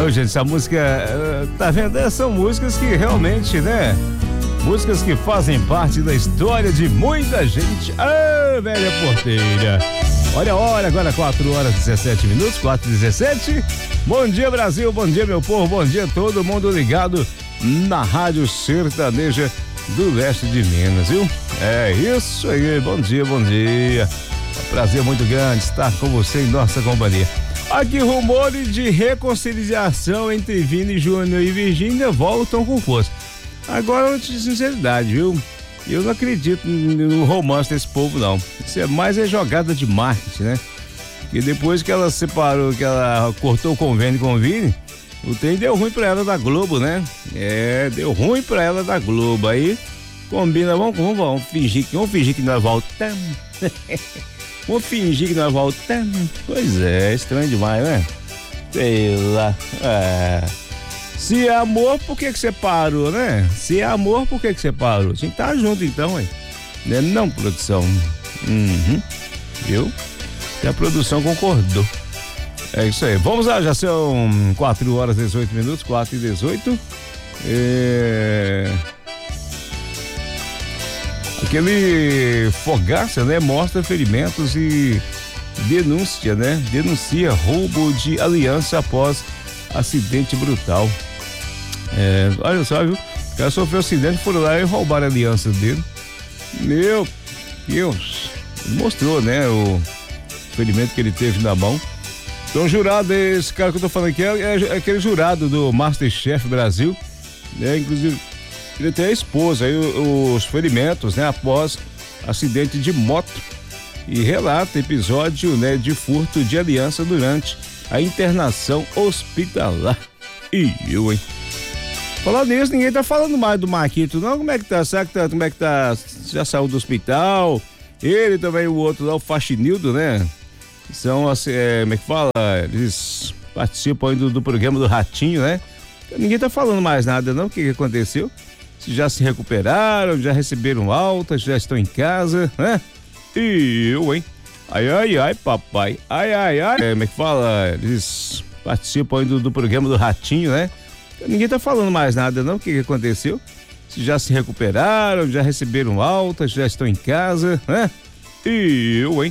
Ô, gente, essa música, tá vendo? São músicas que realmente, né? Músicas que fazem parte da história de muita gente. Ah, velha porteira. Olha a hora, agora 4h17, 4h17. Bom dia, Brasil, bom dia, meu povo, bom dia todo mundo ligado na Rádio Sertaneja do Leste de Minas, viu? É isso aí, bom dia, bom dia. Um prazer muito grande estar com você em nossa companhia. Aqui, rumores de reconciliação entre Vini Júnior e Virgínia voltam com força. Agora, eu te digo sinceridade, viu? Eu não acredito no romance desse povo, não. Isso é mais jogada de marketing, né? Porque depois que ela separou, que ela cortou o convênio com o Vini, o trem deu ruim pra ela da Globo, né? Deu ruim pra ela da Globo. Aí, combina, vamos fingir que nós voltamos. Vamos fingir que nós voltamos. Pois é, estranho demais, né? Sei lá. Se é amor, por que você parou, né? Se é amor, por que você parou? Tinha que estar junto então, hein? Não, produção. Viu? E a produção concordou. É isso aí. Vamos lá, já são 4h18, 4h18. Aquele Fogaça, né? Mostra ferimentos e denuncia roubo de aliança após acidente brutal. Olha só, viu? O cara sofreu acidente, foram lá e roubaram a aliança dele. Meu Deus. Ele mostrou, né? O ferimento que ele teve na mão. Então, jurado, esse cara que eu tô falando aqui é aquele jurado do Masterchef Brasil, né? Inclusive, ele tem a esposa, aí os ferimentos, né? Após acidente de moto, e relata episódio, né? De furto de aliança durante a internação hospitalar. E eu, hein? Falar nisso, ninguém tá falando mais do Marquito, não? Como é que tá? Como é que tá? Já saiu do hospital? Ele também, o outro lá, o Faxinildo, né? São, assim, como é que fala? Eles participam aí do programa do Ratinho, né? Ninguém tá falando mais nada, não? O que aconteceu? Se já se recuperaram, já receberam alta, já estão em casa, né? E eu, hein? Ai, papai. Ai. Como é que fala? Eles participam aí do programa do Ratinho, né? Ninguém tá falando mais nada, não? O que aconteceu? Se já se recuperaram, já receberam alta, já estão em casa, né? E eu, hein?